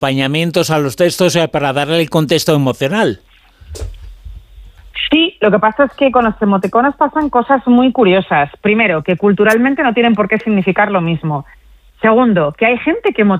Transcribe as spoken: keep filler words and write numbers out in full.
acompañamientos a los textos eh, para darle el contexto emocional. Sí, lo que pasa es que con los emoticonos pasan cosas muy curiosas. Primero, que culturalmente no tienen por qué significar lo mismo. Segundo, que hay gente que